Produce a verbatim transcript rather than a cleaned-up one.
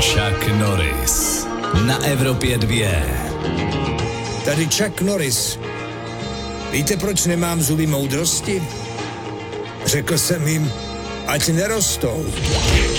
Chuck Norris na Evropě dvě. Tady Chuck Norris. Víte, proč nemám zuby moudrosti? Řekl jsem jim, ať nerostou.